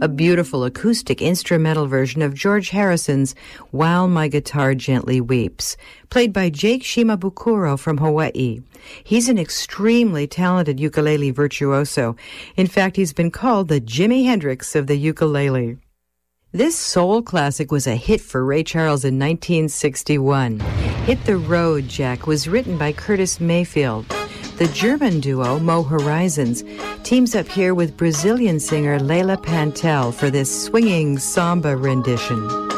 a beautiful acoustic instrumental version of George Harrison's While My Guitar Gently Weeps, played by Jake Shimabukuro from Hawaii. He's an extremely talented ukulele virtuoso. In fact, he's been called the Jimi Hendrix of the ukulele. This soul classic was a hit for Ray Charles in 1961. Hit the Road, Jack was written by Curtis Mayfield. The German duo Mo Horizons teams up here with Brazilian singer Leila Pantel for this swinging samba rendition.